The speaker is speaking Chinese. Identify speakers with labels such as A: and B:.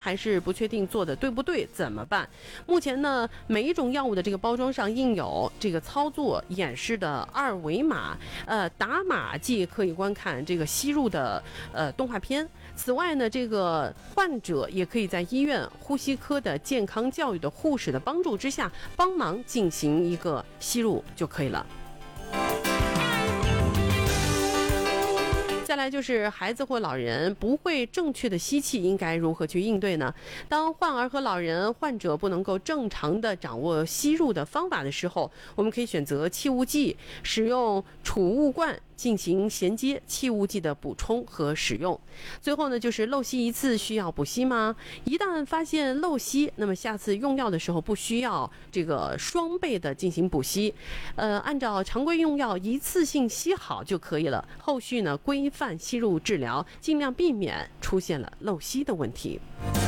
A: 还是不确定做的对不对，怎么办？目前呢，每一种药物的这个包装上印有这个操作演示的二维码，打码即可以观看这个吸入的动画片。此外呢，这个患者也可以在医院呼吸科的健康教育的护士的帮助之下，帮忙进行一个吸入就可以了。再来就是孩子或老人不会正确的吸气，应该如何去应对呢？当患儿和老人患者不能够正常的掌握吸入的方法的时候，我们可以选择气雾剂，使用储物罐进行衔接气雾剂的补充和使用。最后呢，就是漏吸一次需要补吸吗？一旦发现漏吸，那么下次用药的时候不需要这个双倍的进行补吸，按照常规用药一次性吸好就可以了。后续呢，规范吸入治疗，尽量避免出现了漏吸的问题。